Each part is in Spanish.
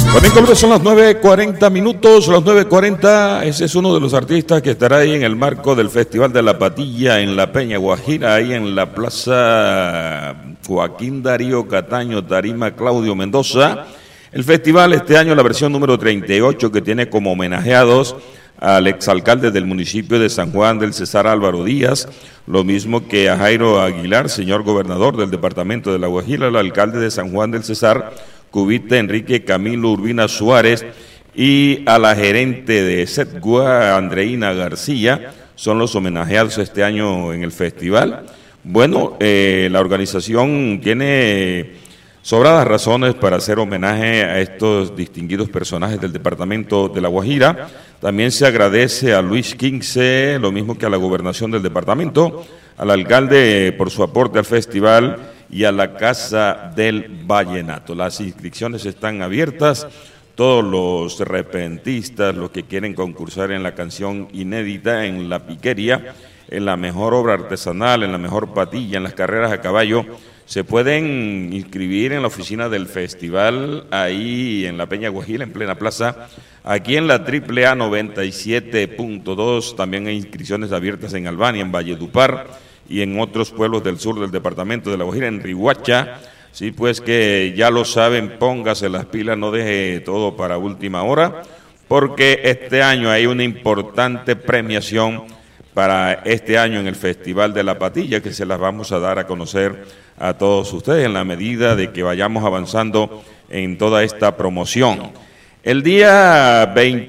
También como son las 9:40 minutos, las 9:40, ese es uno de los artistas que estará ahí en el marco del Festival de la Patilla en la Peña Guajira, ahí en la Plaza Joaquín Darío Cataño, Tarima Claudio Mendoza. El festival este año, la versión número 38, que tiene como homenajeados al exalcalde del municipio de San Juan del Cesar, Álvaro Díaz, lo mismo que a Jairo Aguilar, señor gobernador del departamento de La Guajira, el alcalde de San Juan del Cesar, Cubita Enrique Camilo Urbina Suárez, y a la gerente de Setgua, Andreina García, son los homenajeados este año en el festival. Bueno, la organización tiene sobradas razones para hacer homenaje a estos distinguidos personajes del departamento de La Guajira. También se agradece a Luis Quince, lo mismo que a la gobernación del departamento, al alcalde por su aporte al festival y a la Casa del Vallenato. Las inscripciones están abiertas. Todos los repentistas, los que quieren concursar en la canción inédita, en la piquería, en la mejor obra artesanal, en la mejor patilla, en las carreras a caballo, se pueden inscribir en la oficina del festival, ahí en la Peña Guajira, en plena plaza, aquí en la AAA 97.2, también hay inscripciones abiertas en Albania, en Valledupar y en otros pueblos del sur del departamento de La Guajira, en Riohacha. Sí, pues que ya lo saben, póngase las pilas, no deje todo para última hora, porque este año hay una importante premiación para este año en el Festival de la Patilla, que se las vamos a dar a conocer a todos ustedes en la medida de que vayamos avanzando en toda esta promoción. El día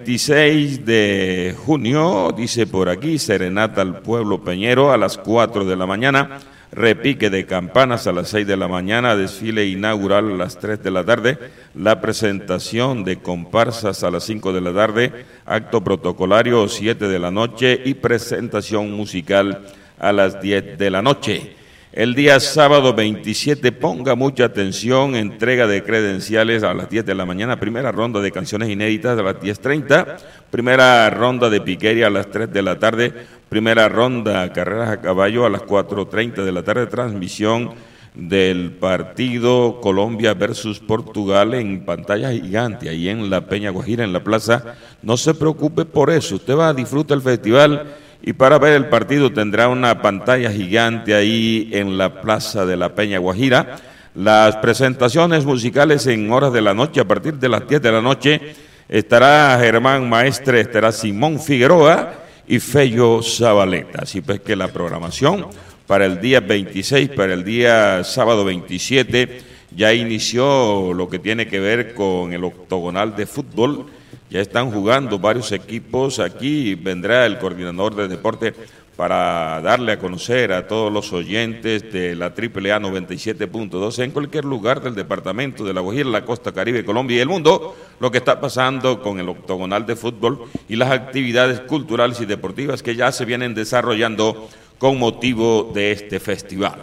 26 de junio, dice por aquí, serenata al pueblo peñero a las 4 de la mañana, repique de campanas a las 6 de la mañana, desfile inaugural a las 3 de la tarde, la presentación de comparsas a las 5 de la tarde, acto protocolario 7 de la noche y presentación musical a las 10 de la noche. El día sábado 27, ponga mucha atención, entrega de credenciales a las 10 de la mañana, primera ronda de canciones inéditas a las 10:30, primera ronda de piquería a las 3 de la tarde, primera ronda carreras a caballo a las 4:30 de la tarde, transmisión del partido Colombia versus Portugal en pantalla gigante, ahí en la Peña Guajira, en la plaza. No se preocupe por eso, usted va a disfrutar el festival y para ver el partido tendrá una pantalla gigante ahí en la plaza de la Peña Guajira. Las presentaciones musicales en horas de la noche, a partir de las 10 de la noche, estará Germán Maestre, estará Simón Figueroa y Fello Zabaleta. Así pues que la programación para el día 26, para el día sábado 27, ya inició lo que tiene que ver con el octogonal de fútbol. Ya están jugando varios equipos. Aquí vendrá el coordinador de deporte para darle a conocer a todos los oyentes de la AAA 97.2 en cualquier lugar del departamento de La Guajira, la costa caribe, Colombia y el mundo, lo que está pasando con el octogonal de fútbol y las actividades culturales y deportivas que ya se vienen desarrollando con motivo de este festival.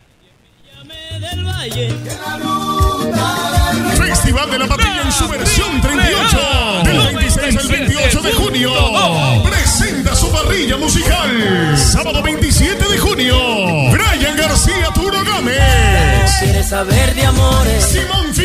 Festival de la Patilla en su versión 38, del 26 al 28 de junio. Presenta su parrilla musical. Sábado 27 de junio, Brian García Turo Gámez, ¿Quieres saber de amores? Simón